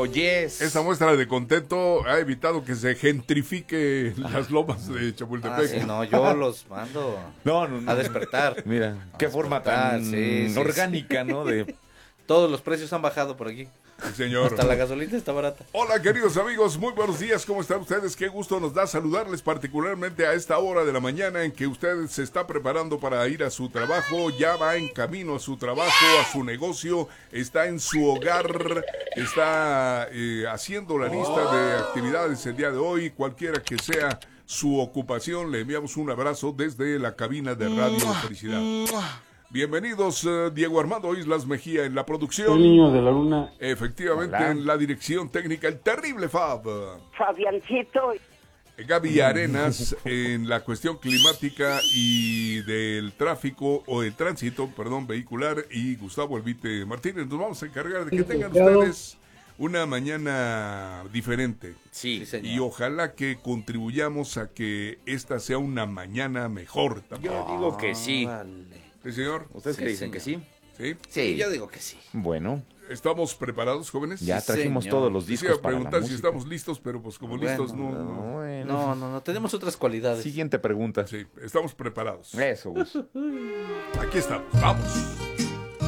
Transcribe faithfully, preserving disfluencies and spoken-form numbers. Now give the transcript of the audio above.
Oh, yes. Esta muestra de contento ha evitado que se gentrifique las lomas de Chapultepec. Ah, sí, no, yo los mando no, no, no. a despertar. Mira, qué forma tan sí, sí, orgánica, sí. ¿no? De... Todos los precios han bajado por aquí. Sí, señor. Hasta la gasolina está barata. Hola, queridos amigos, muy buenos días, ¿cómo están ustedes? Qué gusto nos da saludarles, particularmente a esta hora de la mañana en que usted se está preparando para ir a su trabajo, ya va en camino a su trabajo, a su negocio, está en su hogar, está eh, haciendo la lista de actividades el día de hoy, cualquiera que sea su ocupación, le enviamos un abrazo desde la cabina de Radio Felicidad. Bienvenidos, uh, Diego Armando Islas Mejía en la producción. El niño de la luna. Efectivamente, Hola. en la dirección técnica, el terrible Fab. Fabiancito. Gaby Arenas en la cuestión climática y del tráfico, o del tránsito, perdón, vehicular, y Gustavo Elvite Martínez. Nos vamos a encargar de que tengan ustedes una mañana diferente. Sí, Sí, Y señor. ojalá que contribuyamos a que esta sea una mañana mejor también. yo digo que sí. Vale. ¿Sí, señor? ¿Ustedes Sí, qué dicen? señor. ¿Que sí? ¿Sí? Sí, yo digo que sí. Bueno, ¿Estamos preparados, jóvenes? ya Sí, trajimos señor. todos los Les discos iba a para la preguntar si música. estamos listos, pero pues como Bueno, listos no, no. Bueno. No, no, no, tenemos otras cualidades. Siguiente pregunta. Sí, estamos preparados. Eso, Gus. Aquí estamos, vamos.